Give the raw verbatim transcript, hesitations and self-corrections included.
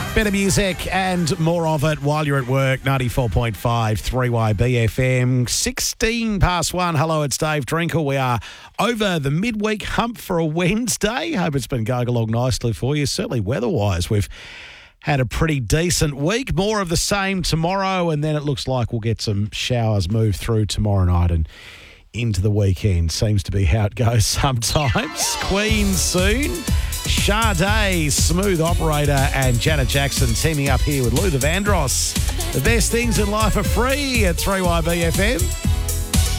Bit of music and more of it while you're at work. ninety-four point five, three Y B F M. sixteen past one. Hello, it's Dave Drinkle. We are over the midweek hump for a Wednesday. Hope it's been going along nicely for you. Certainly weather-wise, we've had a pretty decent week. More of the same tomorrow, and then it looks like we'll get some showers move through tomorrow night and into the weekend. Seems to be how it goes sometimes. Queen soon. Sade, Smooth Operator, and Janet Jackson teaming up here with Luther Vandross. The best things in life are free at three Y B F M.